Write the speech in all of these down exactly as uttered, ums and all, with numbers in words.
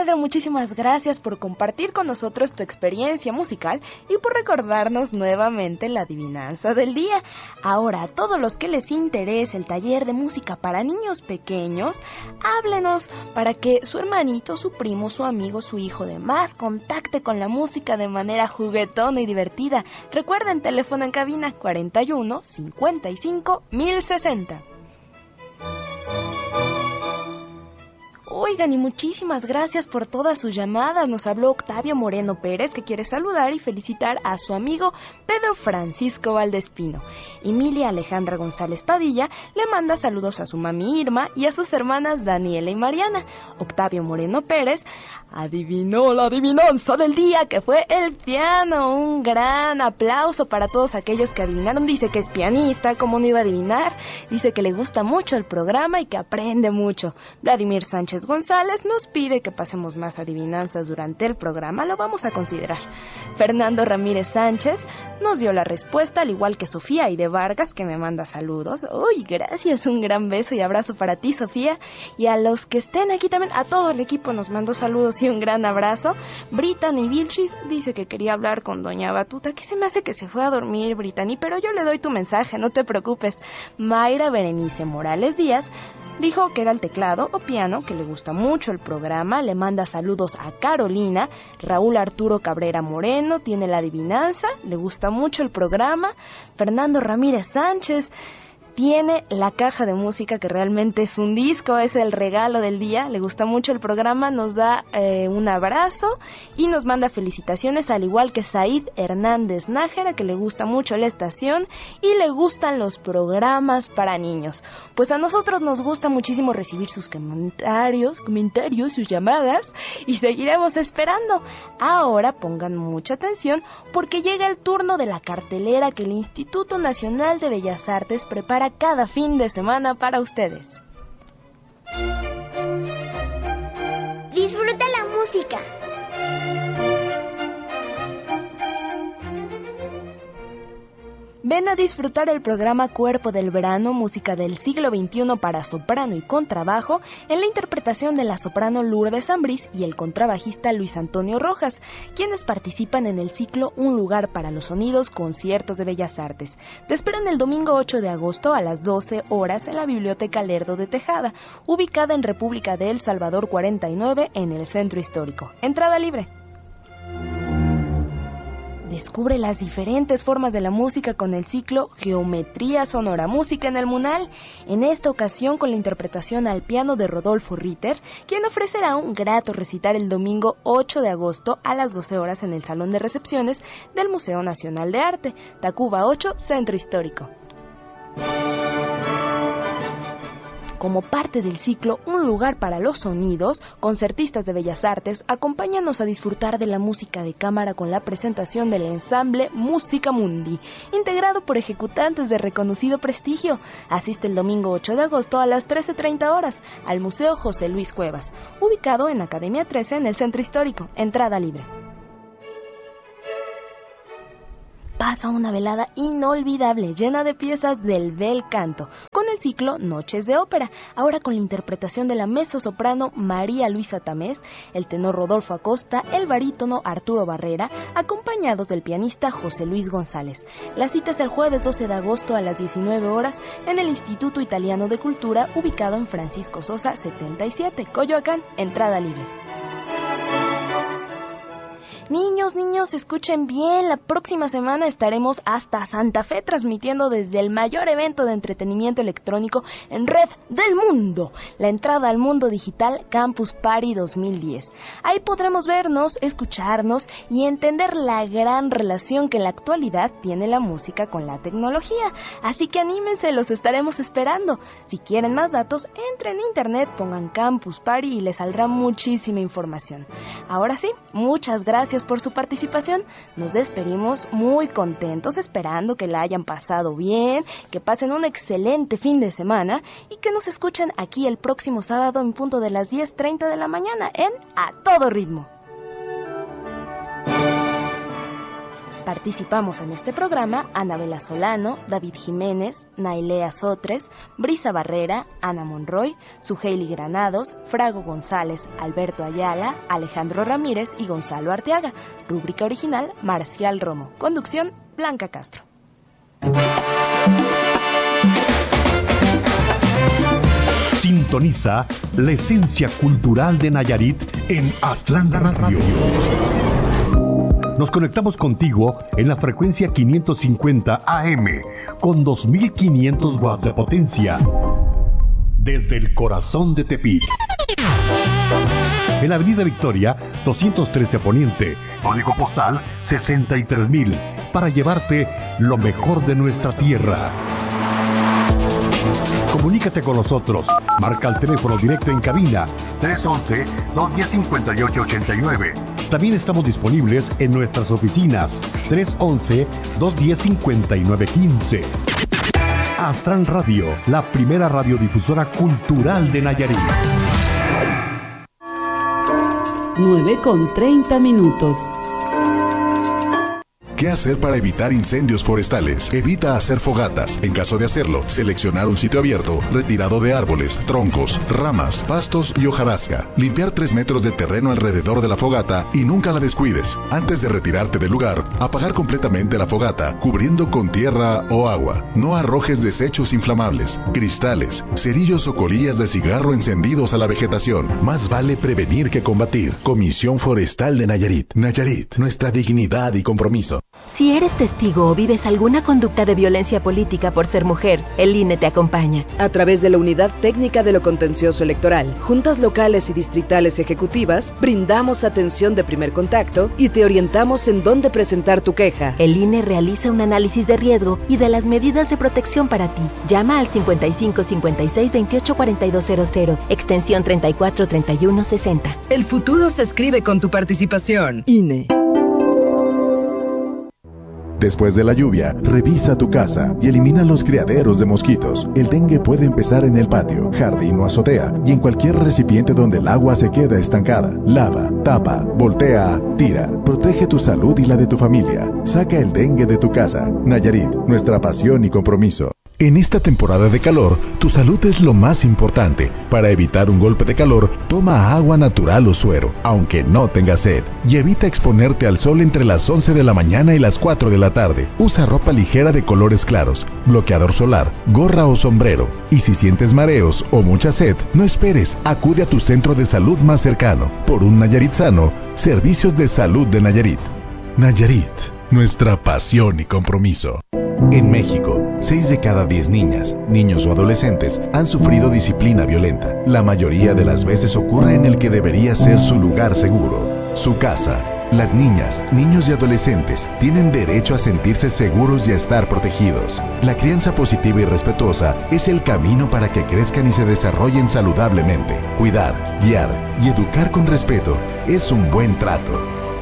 Pedro, muchísimas gracias por compartir con nosotros tu experiencia musical y por recordarnos nuevamente la adivinanza del día. Ahora, a todos los que les interese el taller de música para niños pequeños, háblenos para que su hermanito, su primo, su amigo, su hijo demás contacte con la música de manera juguetona y divertida. Recuerden, teléfono en cabina cuarenta y uno, cincuenta y cinco, mil sesenta. Oigan, y muchísimas gracias por todas sus llamadas. Nos habló Octavio Moreno Pérez, que quiere saludar y felicitar a su amigo Pedro Francisco Valdespino. Emilia Alejandra González Padilla le manda saludos a su mami Irma y a sus hermanas Daniela y Mariana. Octavio Moreno Pérez adivinó la adivinanza del día, que fue el piano. Un gran aplauso para todos aquellos que adivinaron. Dice que es pianista, ¿cómo no iba a adivinar? Dice que le gusta mucho el programa y que aprende mucho. Vladimir Sánchez González nos pide que pasemos más adivinanzas durante el programa. Lo vamos a considerar. Fernando Ramírez Sánchez nos dio la respuesta, al igual que Sofía Aide Vargas, que me manda saludos. Uy, gracias, un gran beso y abrazo para ti, Sofía. Y a los que estén aquí también, a todo el equipo nos mandó saludos y un gran abrazo. Brittany Vilchis dice que quería hablar con Doña Batuta, que se me hace que se fue a dormir, Brittany, pero yo le doy tu mensaje, no te preocupes. Mayra Berenice Morales Díaz dijo que era el teclado o piano, que le gusta mucho el programa, le manda saludos a Carolina. Raúl Arturo Cabrera Moreno tiene la adivinanza, le gusta mucho el programa. Fernando Ramírez Sánchez tiene la caja de música, que realmente es un disco, es el regalo del día, le gusta mucho el programa, nos da eh, un abrazo y nos manda felicitaciones, al igual que Said Hernández Nájera, que le gusta mucho la estación y le gustan los programas para niños. Pues a nosotros nos gusta muchísimo recibir sus comentarios, comentarios, sus llamadas, y seguiremos esperando. Ahora pongan mucha atención porque llega el turno de la cartelera que el Instituto Nacional de Bellas Artes prepara cada fin de semana para ustedes. Disfruta la música. Ven a disfrutar el programa Cuerpo del Verano, música del siglo veintiuno para soprano y contrabajo, en la interpretación de la soprano Lourdes Ambrís y el contrabajista Luis Antonio Rojas, quienes participan en el ciclo Un lugar para los sonidos, conciertos de Bellas Artes. Te esperan el domingo ocho de agosto a las doce horas en la Biblioteca Lerdo de Tejada, ubicada en República de El Salvador cuarenta y nueve, en el Centro Histórico. Entrada libre. Descubre las diferentes formas de la música con el ciclo Geometría Sonora, música en el Munal, en esta ocasión con la interpretación al piano de Rodolfo Ritter, quien ofrecerá un grato recital el domingo ocho de agosto a las doce horas en el Salón de Recepciones del Museo Nacional de Arte, Tacuba ocho, Centro Histórico. Como parte del ciclo Un lugar para los sonidos, concertistas de Bellas Artes, acompáñanos a disfrutar de la música de cámara con la presentación del ensamble Música Mundi, integrado por ejecutantes de reconocido prestigio. Asiste el domingo ocho de agosto a las trece treinta horas al Museo José Luis Cuevas, ubicado en Academia trece en el Centro Histórico. Entrada libre. Pasa una velada inolvidable, llena de piezas del bel canto, con el ciclo Noches de Ópera, ahora con la interpretación de la mezzosoprano María Luisa Tamés, el tenor Rodolfo Acosta, el barítono Arturo Barrera, acompañados del pianista José Luis González. La cita es el jueves doce de agosto a las diecinueve horas en el Instituto Italiano de Cultura, ubicado en Francisco Sosa setenta y siete, Coyoacán. Entrada libre. Niños, niños, escuchen bien, la próxima semana estaremos hasta Santa Fe transmitiendo desde el mayor evento de entretenimiento electrónico en red del mundo, la entrada al mundo digital Campus Party dos mil diez. Ahí podremos vernos, escucharnos y entender la gran relación que en la actualidad tiene la música con la tecnología. Así que anímense, los estaremos esperando. Si quieren más datos, entren en internet, pongan Campus Party y les saldrá muchísima información. Ahora sí, muchas gracias por su participación. Nos despedimos muy contentos, esperando que la hayan pasado bien, que pasen un excelente fin de semana y que nos escuchen aquí el próximo sábado en punto de las diez treinta de la mañana en A Todo Ritmo. Participamos en este programa Anabela Solano, David Jiménez, Nailea Sotres, Brisa Barrera, Ana Monroy, Suheili Granados, Frago González, Alberto Ayala, Alejandro Ramírez y Gonzalo Arteaga. Rúbrica original Marcial Romo. Conducción Blanca Castro. Sintoniza la esencia cultural de Nayarit en Aztlán Radio. Nos conectamos contigo en la frecuencia quinientos cincuenta A M con dos mil quinientos watts de potencia desde el corazón de Tepic. En la Avenida Victoria, doscientos trece Poniente, código postal sesenta y tres mil, para llevarte lo mejor de nuestra tierra. Comunícate con nosotros. Marca el teléfono directo en cabina tres once, dos diez, cincuenta y ocho ochenta y nueve. También estamos disponibles en nuestras oficinas tres once, dos diez, cincuenta y nueve quince. Aztlán Radio, la primera radiodifusora cultural de Nayarit. nueve con treinta minutos. ¿Qué hacer para evitar incendios forestales? Evita hacer fogatas. En caso de hacerlo, seleccionar un sitio abierto, retirado de árboles, troncos, ramas, pastos y hojarasca. Limpiar tres metros de terreno alrededor de la fogata y nunca la descuides. Antes de retirarte del lugar, apagar completamente la fogata, cubriendo con tierra o agua. No arrojes desechos inflamables, cristales, cerillos o colillas de cigarro encendidos a la vegetación. Más vale prevenir que combatir. Comisión Forestal de Nayarit. Nayarit, nuestra dignidad y compromiso. Si eres testigo o vives alguna conducta de violencia política por ser mujer, el I N E te acompaña. A través de la Unidad Técnica de lo Contencioso Electoral, juntas locales y distritales ejecutivas, brindamos atención de primer contacto y te orientamos en dónde presentar tu queja. El I N E realiza un análisis de riesgo y de las medidas de protección para ti. Llama al cincuenta y cinco, cincuenta y seis, veintiocho, cuarenta y dos cero cero, extensión treinta y cuatro, treinta y uno, sesenta. El futuro se escribe con tu participación. I N E. Después de la lluvia, revisa tu casa y elimina los criaderos de mosquitos. El dengue puede empezar en el patio, jardín o azotea y en cualquier recipiente donde el agua se queda estancada. Lava, tapa, voltea, tira. Protege tu salud y la de tu familia. Saca el dengue de tu casa. Nayarit, nuestra pasión y compromiso. En esta temporada de calor, tu salud es lo más importante. Para evitar un golpe de calor, toma agua natural o suero, aunque no tengas sed. Y evita exponerte al sol entre las once de la mañana y las cuatro de la tarde. Usa ropa ligera de colores claros, bloqueador solar, gorra o sombrero. Y si sientes mareos o mucha sed, no esperes, acude a tu centro de salud más cercano. Por un Nayarit sano, Servicios de Salud de Nayarit. Nayarit, nuestra pasión y compromiso. En México, seis de cada diez niñas, niños o adolescentes han sufrido disciplina violenta. La mayoría de las veces ocurre en el que debería ser su lugar seguro, su casa. Las niñas, niños y adolescentes tienen derecho a sentirse seguros y a estar protegidos. La crianza positiva y respetuosa es el camino para que crezcan y se desarrollen saludablemente. Cuidar, guiar y educar con respeto es un buen trato.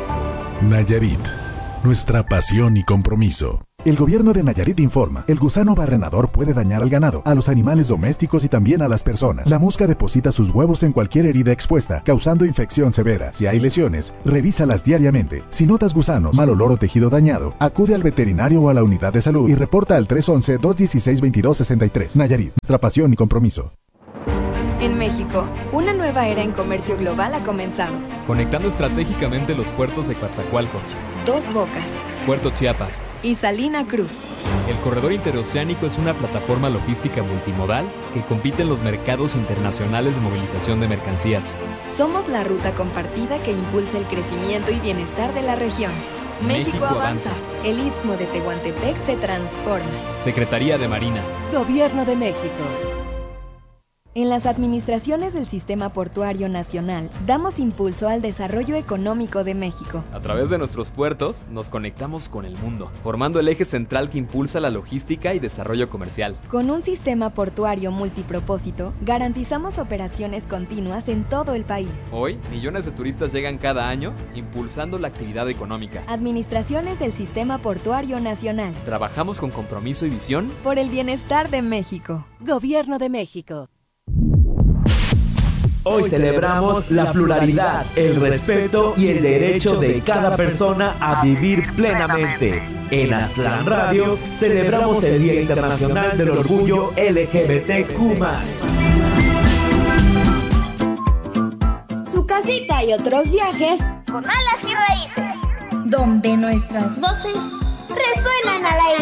Nayarit, nuestra pasión y compromiso. El gobierno de Nayarit informa, el gusano barrenador puede dañar al ganado, a los animales domésticos y también a las personas. La mosca deposita sus huevos en cualquier herida expuesta, causando infección severa. Si hay lesiones, revísalas diariamente. Si notas gusanos, mal olor o tejido dañado, acude al veterinario o a la unidad de salud y reporta al tres once, dos dieciséis, veintidós sesenta y tres. Nayarit, nuestra pasión y compromiso. En México, una nueva era en comercio global ha comenzado. Conectando estratégicamente los puertos de Coatzacoalcos, Dos Bocas, Puerto Chiapas y Salina Cruz. El corredor interoceánico es una plataforma logística multimodal que compite en los mercados internacionales de movilización de mercancías. Somos la ruta compartida que impulsa el crecimiento y bienestar de la región. México, México avanza. avanza. El Istmo de Tehuantepec se transforma. Secretaría de Marina. Gobierno de México. En las administraciones del Sistema Portuario Nacional, damos impulso al desarrollo económico de México. A través de nuestros puertos, nos conectamos con el mundo, formando el eje central que impulsa la logística y desarrollo comercial. Con un sistema portuario multipropósito, garantizamos operaciones continuas en todo el país. Hoy, millones de turistas llegan cada año, impulsando la actividad económica. Administraciones del Sistema Portuario Nacional. Trabajamos con compromiso y visión por el bienestar de México. Gobierno de México. Hoy celebramos la pluralidad, el respeto y el derecho de cada persona a vivir plenamente. En Aztlán Radio celebramos el Día Internacional del Orgullo L G B T Q más. Su casita y otros viajes con alas y raíces, donde nuestras voces resuenan al aire.